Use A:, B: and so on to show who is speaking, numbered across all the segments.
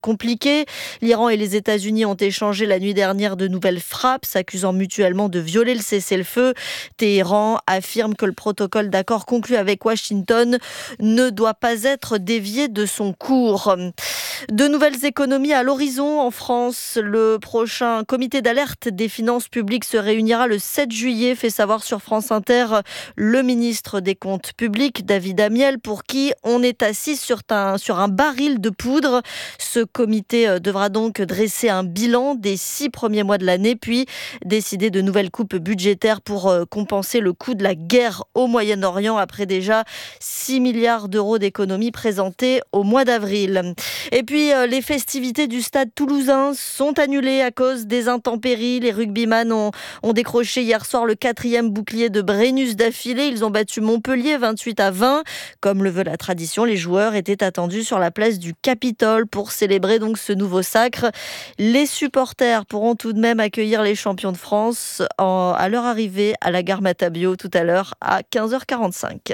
A: compliqué. L'Iran et les États-Unis ont échangé la nuit dernière de nouvelles frappes, s'accusant mutuellement de violer le cessez-le-feu. Téhéran affirme que le protocole d'accord conclu avec Washington ne doit pas être dévié de son cours. De nouvelles économies à l'horizon en France. Le prochain comité d'alerte des finances publiques se réunira le 7 juillet, fait savoir sur France Inter le ministre des Comptes publics, David Amiel, pour qui on est assis sur un baril de poudre. Ce comité devra donc dresser un bilan des 6 premiers mois de l'année, puis décider de nouvelles coupes budgétaires pour compenser le coût de la guerre au Moyen-Orient, après déjà 6 milliards d'euros d'économies présentées au mois d'avril. Et puis, les festivités du stade toulousain sont annulées à cause des intempéries. Les rugbyman ont décroché hier soir le 4e bouclier de Brennus d'affilée. Ils ont battu Montpellier 28-20. Comme le veut la tradition, les joueurs étaient attendus sur la place du Capitole pour célébrer donc ce nouveau sacre. Les supporters pourront tout de même accueillir les champions de France à leur arrivée à la gare Matabio tout à l'heure à 15h45.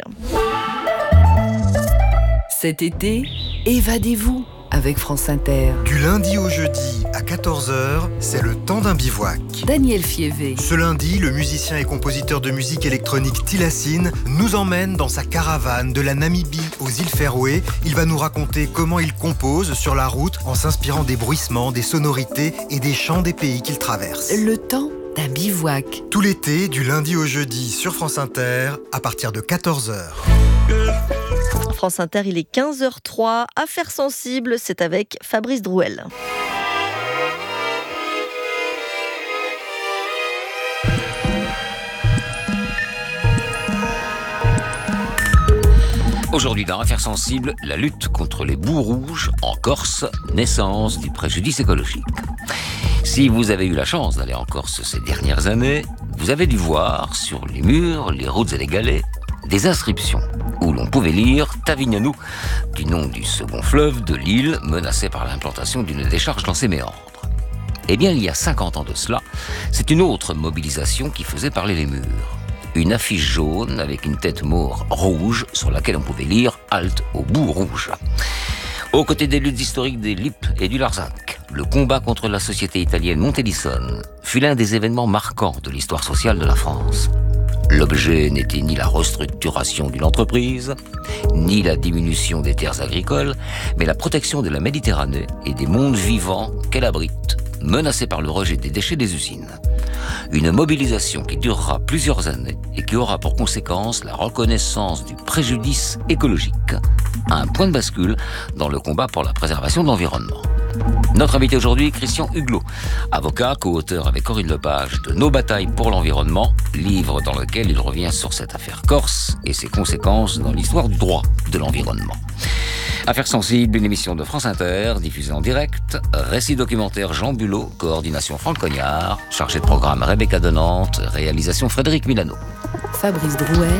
B: Cet été, évadez-vous avec France Inter.
C: Du lundi au jeudi à 14h, c'est le temps d'un bivouac.
B: Daniel Fievé.
C: Ce lundi, le musicien et compositeur de musique électronique Tilassine nous emmène dans sa caravane de la Namibie aux îles Féroé. Il va nous raconter comment il compose sur la route en s'inspirant des bruissements, des sonorités et des chants des pays qu'il traverse.
B: Le temps d'un bivouac.
C: Tout l'été, du lundi au jeudi sur France Inter, à partir de 14h.
A: France Inter, il est 15h03. Affaires sensibles, c'est avec Fabrice Drouel.
D: Aujourd'hui dans Affaires sensibles, la lutte contre les boues rouges en Corse, naissance du préjudice écologique. Si vous avez eu la chance d'aller en Corse ces dernières années, vous avez dû voir sur les murs, les routes et les galets des inscriptions où l'on pouvait lire Tavignano, du nom du second fleuve de l'île menacé par l'implantation d'une décharge dans ses méandres. Eh bien, il y a 50 ans de cela, c'est une autre mobilisation qui faisait parler les murs. Une affiche jaune avec une tête maure rouge sur laquelle on pouvait lire « Halte aux boues rouges ». Aux côtés des luttes historiques des Lippe et du Larzac, le combat contre la société italienne Montedison fut l'un des événements marquants de l'histoire sociale de la France. L'objet n'était ni la restructuration d'une entreprise, ni la diminution des terres agricoles, mais la protection de la Méditerranée et des mondes vivants qu'elle abrite, menacés par le rejet des déchets des usines. Une mobilisation qui durera plusieurs années et qui aura pour conséquence la reconnaissance du préjudice écologique. Un point de bascule dans le combat pour la préservation de l'environnement. Notre invité aujourd'hui, Christian Huglot, avocat, co-auteur avec Corinne Lepage de Nos batailles pour l'environnement, livre dans lequel il revient sur cette affaire corse et ses conséquences dans l'histoire du droit de l'environnement. Affaires sensibles, une émission de France Inter, diffusée en direct, récit documentaire Jean Bulot, coordination Franck Cognard, chargé de programme Rebecca Denante, réalisation Frédéric Milano.
B: Fabrice Drouel,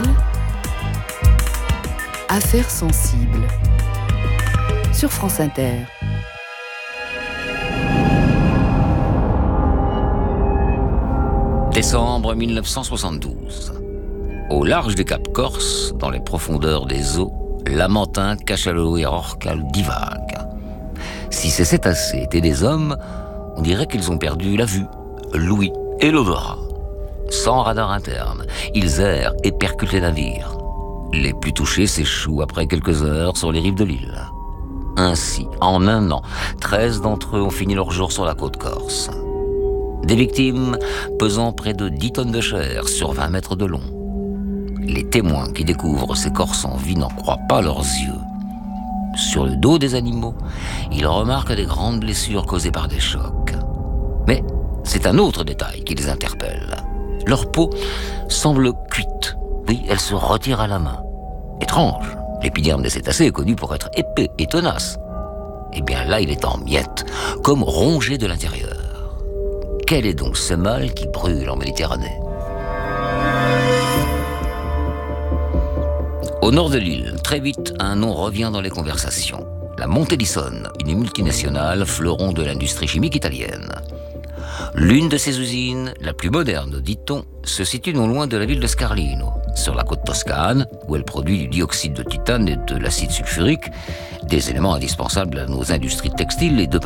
B: Affaires sensibles, sur France Inter.
D: Décembre 1972. Au large du Cap Corse, dans les profondeurs des eaux, lamentins, cachalots et rorquals divaguent. Si ces cétacés étaient des hommes, on dirait qu'ils ont perdu la vue, l'ouïe et l'odorat. Sans radar interne, ils errent et percutent les navires. Les plus touchés s'échouent après quelques heures sur les rives de l'île. Ainsi, en un an, 13 d'entre eux ont fini leur jour sur la côte corse. Des victimes pesant près de 10 tonnes de chair sur 20 mètres de long. Les témoins qui découvrent ces corps sans vie n'en croient pas leurs yeux. Sur le dos des animaux, ils remarquent des grandes blessures causées par des chocs. Mais c'est un autre détail qui les interpelle. Leur peau semble cuite. Oui, elle se retire à la main. Étrange, l'épiderme des cétacés est connu pour être épais et tenace. Eh bien là, il est en miettes, comme rongé de l'intérieur. Quel est donc ce mal qui brûle en Méditerranée ? Au nord de l'île, très vite, un nom revient dans les conversations. La Montedison, une multinationale fleuron de l'industrie chimique italienne. L'une de ces usines, la plus moderne, dit-on, se situe non loin de la ville de Scarlino, sur la côte toscane, où elle produit du dioxyde de titane et de l'acide sulfurique, des éléments indispensables à nos industries textiles et de